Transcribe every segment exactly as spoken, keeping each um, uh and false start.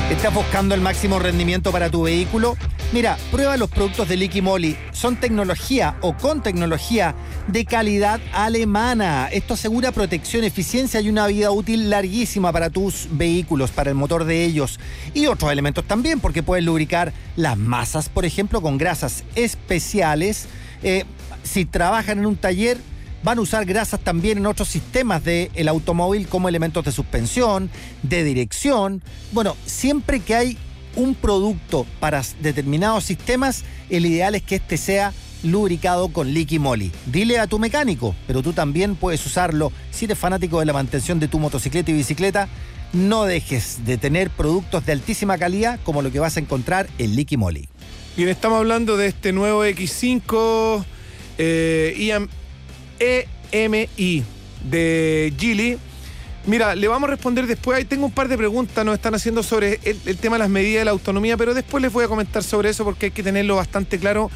¿Estás buscando el máximo rendimiento para tu vehículo? Mira, prueba los productos de Liqui Moly. Son tecnología o con tecnología de calidad alemana. Esto asegura protección, eficiencia y una vida útil larguísima para tus vehículos, para el motor de ellos. Y otros elementos también, porque puedes lubricar las masas, por ejemplo, con grasas especiales. Eh, si trabajan en un taller, van a usar grasas también en otros sistemas del automóvil como elementos de suspensión, de dirección. Bueno, siempre que hay un producto para determinados sistemas, el ideal es que este sea lubricado con Liqui Moly. Dile a tu mecánico, pero tú también puedes usarlo. Si eres fanático de la mantención de tu motocicleta y bicicleta, no dejes de tener productos de altísima calidad como lo que vas a encontrar en Liqui Moly. Bien, estamos hablando de este nuevo equis cinco eh, I A M E M I de Geely. Mira, le vamos a responder después. Ahí tengo un par de preguntas, nos están haciendo sobre el, el tema de las medidas de la autonomía, pero después les voy a comentar sobre eso porque hay que tenerlo bastante claro.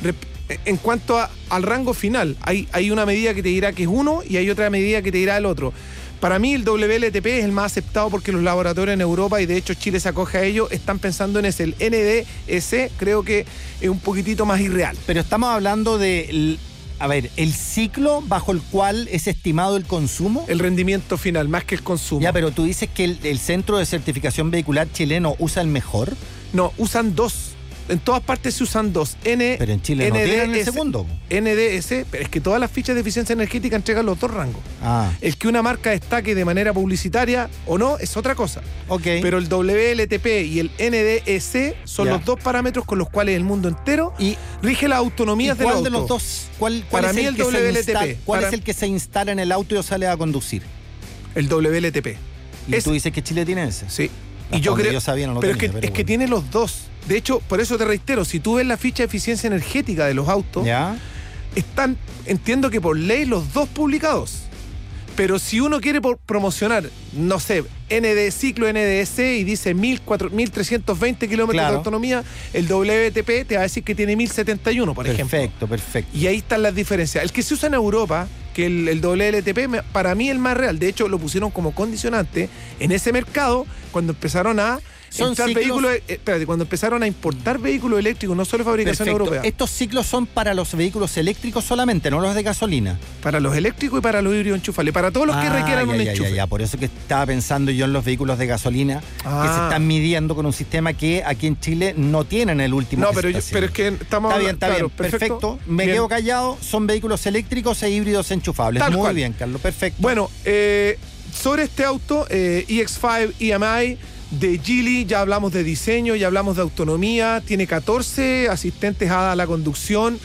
En cuanto a, al rango final, hay, hay una medida que te dirá que es uno y hay otra medida que te dirá el otro. Para mí el W L T P es el más aceptado porque los laboratorios en Europa, y de hecho Chile se acoge a ello, están pensando en ese. El N D E C creo que es un poquitito más irreal. Pero estamos hablando de... A ver, ¿el ciclo bajo el cual es estimado el consumo? El rendimiento final, más que el consumo. Ya, pero tú dices que el, el Centro de Certificación Vehicular chileno usa el mejor. No, usan dos. En todas partes se usan dos. N, pero en Chile N D S, no tienen el segundo. N D S, pero es que todas las fichas de eficiencia energética entregan los dos rangos. Ah. El que una marca destaque de manera publicitaria o no es otra cosa. Ok. Pero el W L T P y el N D S son ya. los dos parámetros con los cuales el mundo entero y rige las autonomías del auto. ¿Cuál de los dos? ¿Cuál, cuál Para es mí el, el que W L T P. Se instala, ¿Cuál Para... es el que se instala en el auto y sale a conducir? El W L T P. ¿Y es... tú dices que Chile tiene ese? Sí. Hasta y yo creo, yo sabía, no lo pero tenía, es, que, pero es bueno. que tiene los dos. De hecho, por eso te reitero, si tú ves la ficha de eficiencia energética de los autos, ¿ya? Están, entiendo que por ley, los dos publicados. Pero si uno quiere por promocionar, no sé, N D ciclo N D S y dice mil trescientos veinte kilómetros claro. de autonomía, el W L T P te va a decir que tiene mil setenta y uno, por perfecto, ejemplo. Perfecto, perfecto. Y ahí están las diferencias. El que se usa en Europa, que el, el W L T P, para mí el más real. De hecho, lo pusieron como condicionante en ese mercado cuando empezaron a... Son entrar ciclos... vehículos, eh, espérate, cuando empezaron a importar vehículos eléctricos, no solo fabricación perfecto. europea. Estos ciclos son para los vehículos eléctricos solamente, no los de gasolina. Para los eléctricos y para los híbridos enchufables, para todos los ah, que requieran ya, un ya, enchufe. Ya, ya, por eso que estaba pensando yo en los vehículos de gasolina ah. que se están midiendo con un sistema que aquí en Chile no tienen el último. No, pero, yo, pero es que estamos... Está bien, está claro, bien, perfecto. perfecto. Me bien. quedo callado, son vehículos eléctricos e híbridos enchufables. Tal Muy cual. bien, Carlos, perfecto. Bueno, eh, sobre este auto, eh, E X cinco E M I de Geely, ya hablamos de diseño, ya hablamos de autonomía, tiene catorce asistentes a la conducción.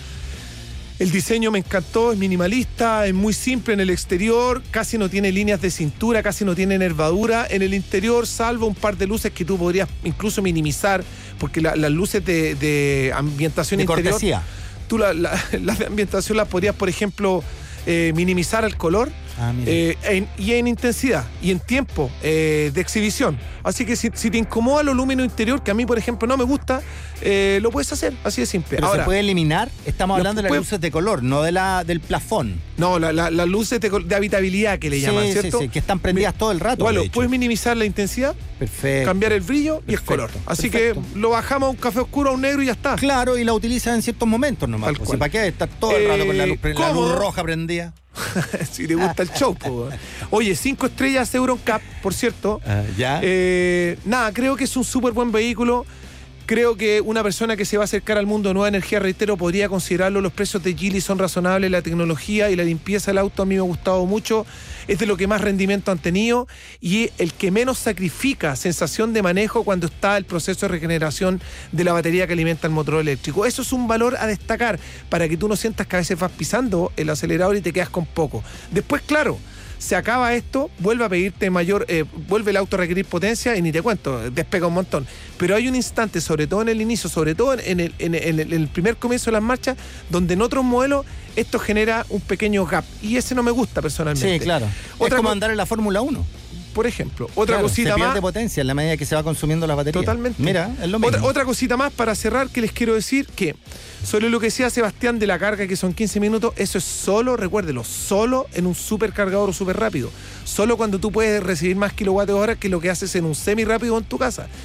El diseño me encantó, es minimalista, es muy simple en el exterior, casi no tiene líneas de cintura, casi no tiene nervadura. En el interior, salvo un par de luces que tú podrías incluso minimizar, porque la, las luces de, de ambientación de interior, cortesía. Tú las la, la de ambientación las podrías, por ejemplo, eh, minimizar el color. Ah, eh, en, y en intensidad y en tiempo eh, de exhibición. Así que si, si te incomoda lo lumino interior, que a mí por ejemplo no me gusta, eh, lo puedes hacer, así de simple. Pero ahora, se puede eliminar, estamos hablando de las puede, luces de color, no de la del plafón. No, las la, la luces de, de habitabilidad que le sí, llaman, ¿cierto? Sí, sí, que están prendidas todo el rato. Bueno, puedes minimizar la intensidad, perfecto, cambiar el brillo y perfecto, el color. Así perfecto. que lo bajamos a un café oscuro, a un negro y ya está. Claro, y la utilizas en ciertos momentos nomás. Pues, ¿para qué estar todo el rato eh, con la luz, la luz roja prendida? Si te gusta el show, pues. Oye, cinco estrellas Euroncap, por cierto. Uh, ¿Ya? Eh, nada, creo que es un súper buen vehículo. Creo que una persona que se va a acercar al mundo de nueva energía, reitero, podría considerarlo. Los precios de Geely son razonables, la tecnología y la limpieza del auto a mí me ha gustado mucho. Es de lo que más rendimiento han tenido y el que menos sacrifica sensación de manejo cuando está el proceso de regeneración de la batería que alimenta el motor eléctrico. Eso es un valor a destacar para que tú no sientas que a veces vas pisando el acelerador y te quedas con poco. Después, claro, se acaba esto, vuelve a pedirte mayor, eh, vuelve el auto a requerir potencia y ni te cuento, despega un montón. Pero hay un instante, sobre todo en el inicio, sobre todo en el, en el, en el primer comienzo de las marchas, donde en otros modelos esto genera un pequeño gap. Y ese no me gusta personalmente. Sí, claro. Otra es como co- andar en la Fórmula uno. Por ejemplo, otra claro, cosita se pierde más. potencia en la medida que se va consumiendo las baterías. Totalmente. Mira, es lo mismo. Otra, otra cosita más para cerrar que les quiero decir que sobre lo que decía Sebastián de la carga, que son quince minutos, eso es solo, recuérdelo, solo en un supercargador o súper rápido. Solo cuando tú puedes recibir más kilovatios hora que lo que haces en un semi rápido en tu casa.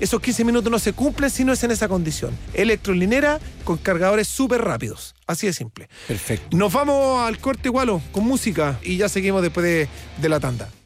esos quince minutos no se cumplen si no es en esa condición. Electrolinera con cargadores súper rápidos. Así de simple. Perfecto. Nos vamos al corte, Gualo, con música y ya seguimos después de, de la tanda.